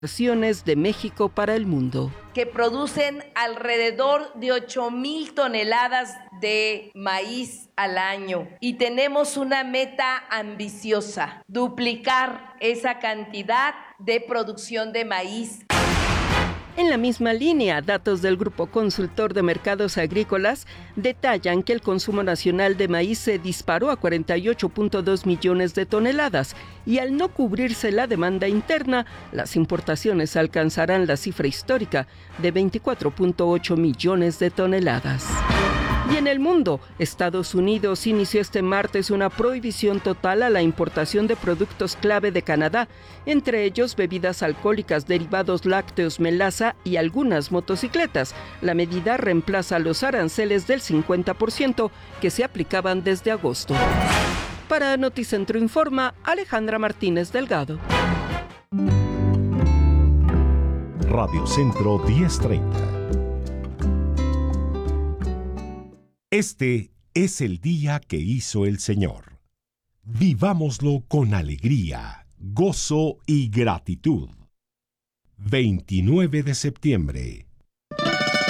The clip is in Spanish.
de México para el mundo. Que producen alrededor de 8,000 toneladas de maíz al año. Y tenemos una meta ambiciosa: duplicar esa cantidad de producción de maíz. En la misma línea, datos del Grupo Consultor de Mercados Agrícolas detallan que el consumo nacional de maíz se disparó a 48.2 millones de toneladas y al no cubrirse la demanda interna, las importaciones alcanzarán la cifra histórica de 24.8 millones de toneladas. Y en el mundo, Estados Unidos inició este martes una prohibición total a la importación de productos clave de Canadá, entre ellos bebidas alcohólicas, derivados lácteos, melaza y algunas motocicletas. La medida reemplaza los aranceles del 50% que se aplicaban desde agosto. Para Noticentro Informa, Alejandra Martínez Delgado. Radio Centro 1030. Este es el día que hizo el Señor. Vivámoslo con alegría, gozo y gratitud. 29 de septiembre.